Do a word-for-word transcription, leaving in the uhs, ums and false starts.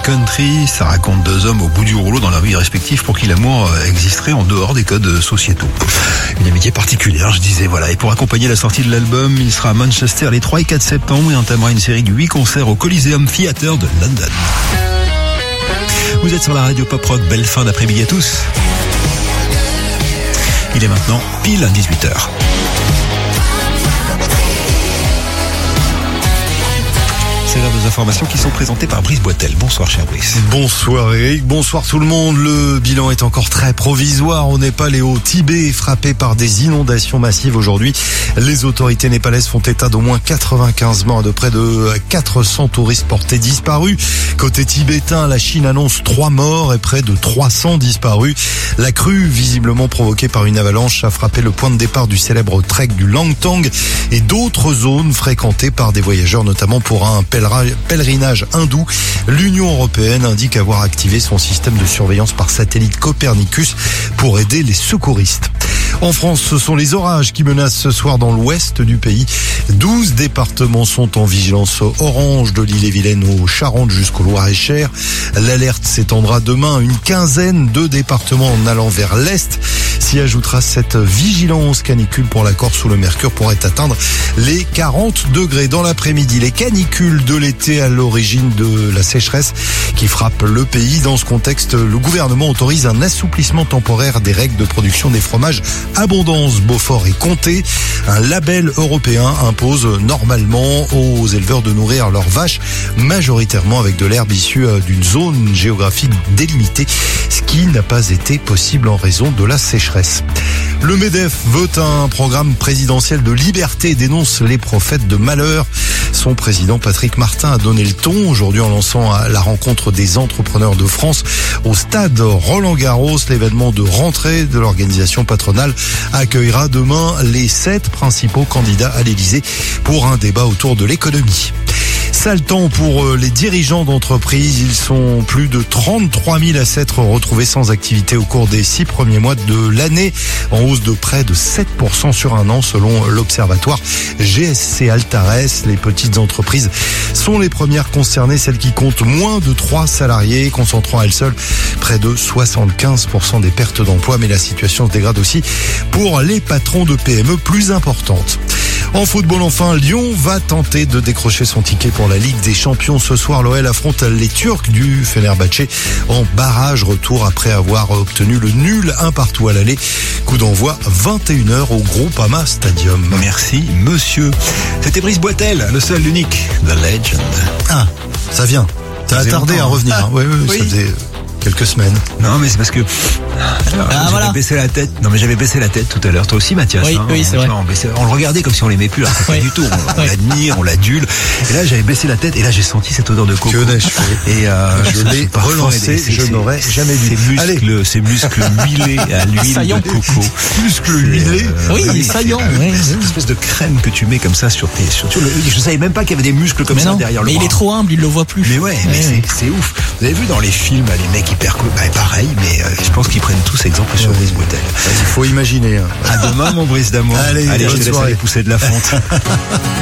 country. Ça raconte deux hommes au bout du rouleau dans leur vie respective pour qui l'amour existerait en dehors des codes sociétaux. Une amitié particulière, je disais, voilà. Et pour accompagner la sortie de l'album, il sera à Manchester les trois et quatre septembre et entamera une série de huit concerts au Coliseum Theatre de London. Vous êtes sur la radio Pop Rock, belle fin d'après-midi à tous. Il est maintenant pile à dix-huit heures. C'est l'heure des informations qui sont présentées par Brice Boitel. Bonsoir cher Brice. Bonsoir Eric, bonsoir tout le monde. Le bilan est encore très provisoire au Népal et au Tibet, frappé par des inondations massives aujourd'hui. Les autorités népalaises font état d'au moins quatre-vingt-quinze morts et de près de quatre cents touristes portés disparus. Côté tibétain, la Chine annonce trois morts et près de trois cents disparus. La crue, visiblement provoquée par une avalanche, a frappé le point de départ du célèbre trek du Langtang et d'autres zones fréquentées par des voyageurs, notamment pour un pèlerinage hindou. L'Union européenne indique avoir activé son système de surveillance par satellite Copernicus pour aider les secouristes. En France, ce sont les orages qui menacent ce soir dans l'ouest du pays. douze départements sont en vigilance orange, de l'Ille-et-Vilaine aux Charentes jusqu'au Loir-et-Cher. L'alerte s'étendra demain à une quinzaine de départements en allant vers l'est. S'y ajoutera cette vigilance canicule pour la Corse où le mercure pourrait atteindre les quarante degrés dans l'après-midi. Les canicules de l'été à l'origine de la sécheresse qui frappe le pays. Dans ce contexte, le gouvernement autorise un assouplissement temporaire des règles de production des fromages Abondance, Beaufort et Comté. Un label européen impose normalement aux éleveurs de nourrir leurs vaches majoritairement avec de l'herbe issue d'une zone géographique délimitée, ce qui n'a pas été possible en raison de la sécheresse. Le MEDEF veut un programme présidentiel de liberté et dénonce les prophètes de malheur. Son président Patrick Martin a donné le ton aujourd'hui en lançant la rencontre des entrepreneurs de France au stade Roland-Garros. L'événement de rentrée de l'organisation patronale accueillera demain les sept principaux candidats à l'Élysée pour un débat autour de l'économie. Sale temps pour les dirigeants d'entreprise. Ils sont plus de trente-trois mille à s'être retrouvés sans activité au cours des six premiers mois de l'année, en hausse de près de sept pour cent sur un an selon l'observatoire G S C Altares. Les petites entreprises sont les premières concernées, celles qui comptent moins de trois salariés, concentrant à elles seules près de soixante-quinze pour cent des pertes d'emploi. Mais la situation se dégrade aussi pour les patrons de P M E plus importantes. En football enfin, Lyon va tenter de décrocher son ticket pour la Ligue des Champions. Ce soir, l'O L affronte les Turcs du Fenerbahçe en barrage retour après avoir obtenu le nul un partout à l'aller. Coup d'envoi vingt et une heures au Groupama Stadium. Merci monsieur. C'était Brice Boitel, le seul, l'unique, The Legend. Ah, ça vient. Ça a tardé à revenir. Ah, oui, oui, oui, ça faisait quelques semaines. Non, mais c'est parce que alors, ah, j'avais voilà. baissé la tête. Non, mais j'avais baissé la tête tout à l'heure. Toi aussi, Mathias. Oui, hein, oui, c'est vrai. on, baissait, on le regardait comme si on l'aimait plus. Alors, pas oui. du tout. On, on oui. l'admire, on l'adule. Et là, j'avais baissé la tête et là, j'ai senti cette odeur de coco. Que n'ai-je fait? Et euh, je l'ai relancé. Je n'aurais jamais dû. Ces muscles, ces muscles huilés à l'huile Saillant. de coco. Muscles huilés. Euh, oui, oui, saillant. c'est, Oui. Cette espèce de crème que tu mets comme ça sur tes. Sur, sur le, je savais même pas qu'il y avait des muscles comme mais ça non, derrière le mais bras. il est trop humble, il le voit plus. Mais ouais, mais ouais. c'est, c'est ouf. Vous avez vu dans les films, les mecs hyper cool, bah, pareil, mais euh, je pense qu'ils prennent tous exemple sur Ouais. Brice Boitel. Il faut imaginer. Hein. À demain, mon Brice d'amour. Allez, Allez bonne je te laisse soirée. aller pousser de la fonte.